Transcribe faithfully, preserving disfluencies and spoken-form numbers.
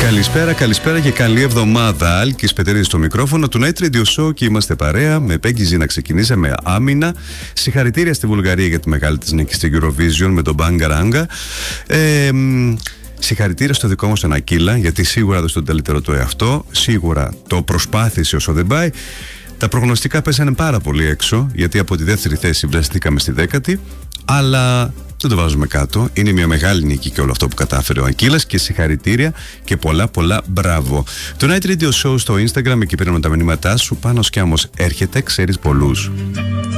Καλησπέρα, καλησπέρα και καλή εβδομάδα. Άλκης Πετερίδης στο μικρόφωνο του Night Radio Show και είμαστε παρέα με Πέγγι Ζήνα. Ξεκινήσαμε άμυνα. Συγχαρητήρια στη Βουλγαρία για τη μεγάλη της νίκη στην Eurovision με τον Μπαγκαράγκα. Ε, Συγχαρητήρια στο δικό μας τον Ακύλα, γιατί σίγουρα έδωσε τον καλύτερο του εαυτό. Σίγουρα το προσπάθησε όσο δεν πάει. Τα προγνωστικά πέσανε πάρα πολύ έξω, γιατί από τη δεύτερη θέση βρεθήκαμε στη δέκατη. Αλλά δεν το βάζουμε κάτω. Είναι μια μεγάλη νίκη και όλο αυτό που κατάφερε ο Ακύλας και συγχαρητήρια και πολλά πολλά μπράβο. Το Night Radio Show στο Instagram, εκεί παίρνουμε τα μηνύματά σου. Πάνω Σκιάμος έρχεται, ξέρεις πολλούς.